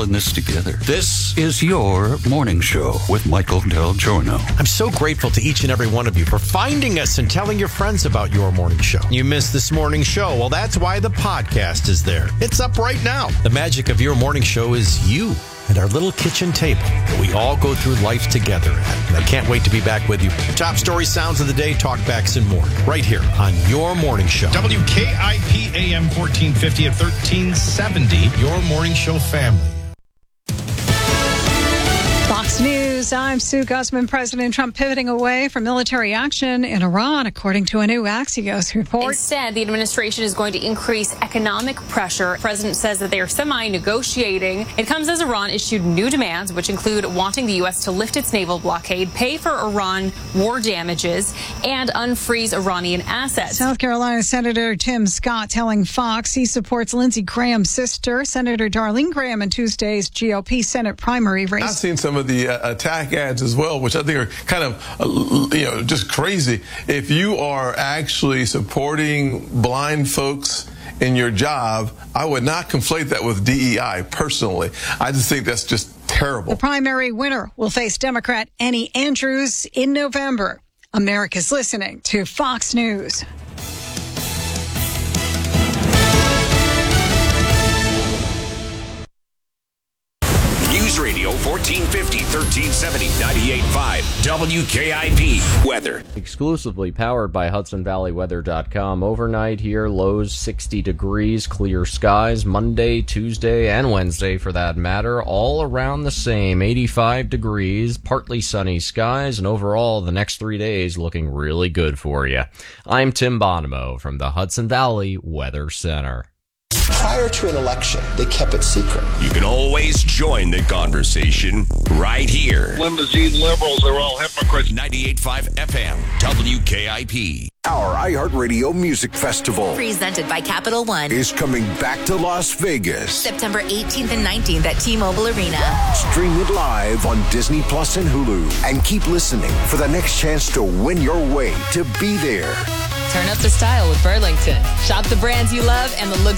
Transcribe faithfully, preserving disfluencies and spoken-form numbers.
in this together. This is your morning show with Michael Del Giorno. I'm so grateful to each and every one of you for finding us and telling your friends about your morning show. You missed this morning show. Well, that's why the podcast is there. It's up right now. The magic of your morning show is you and our little kitchen table that we all go through life together at. And I can't wait to be back with you. Top story, sounds of the day, talkbacks, and more right here on your morning show. W K I P A M fourteen fifty at thirteen seventy, your morning show family. Fox News, I'm Sue Guzman. President Trump pivoting away from military action in Iran, according to a new Axios report. Instead, the administration is going to increase economic pressure. The president says that they are semi-negotiating. It comes as Iran issued new demands, which include wanting the U S to lift its naval blockade, pay for Iran war damages, and unfreeze Iranian assets. South Carolina Senator Tim Scott telling Fox he supports Lindsey Graham's sister, Senator Darlene Graham, in Tuesday's G O P Senate primary race. I've seen some of the uh, attack ads as well, which I think are kind of, uh, you know, just crazy. If you are actually supporting blind folks in your job, I would not conflate that with D E I personally. I just think that's just terrible. The primary winner will face Democrat Annie Andrews in November. America's listening to Fox News. News Radio fourteen fifty, thirteen seventy, ninety-eight point five W K I P weather. Exclusively powered by Hudson Valley Weather dot com. Overnight here, lows sixty degrees, clear skies. Monday, Tuesday, and Wednesday for that matter, all around the same. eighty-five degrees, partly sunny skies, and overall the next three days looking really good for you. I'm Tim Bonomo from the Hudson Valley Weather Center. Prior to an election, they kept it secret. You can always join the conversation right here. Limousine liberals are all hypocrites. ninety-eight point five F M, W K I P. Our iHeartRadio Music Festival, presented by Capital One, is coming back to Las Vegas. September eighteenth and nineteenth at T-Mobile Arena. Stream it live on Disney Plus and Hulu. And keep listening for the next chance to win your way to be there. Turn up the style with Burlington. Shop the brands you love and the looks